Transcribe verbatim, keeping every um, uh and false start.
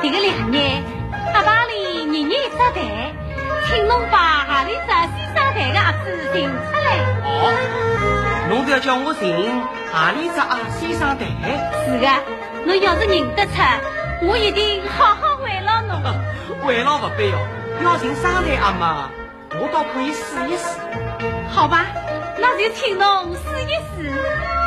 这个两年，阿爸里年年扎台，请侬把下里扎西沙台的阿子寻出来。 哦，侬都要叫我寻下里扎阿西沙台？ 是的，侬要是认得出，我一定好好慰劳侬。 慰劳不必哦，要寻沙台阿妈，我倒可以试一试。 好吧，那就请侬试一试。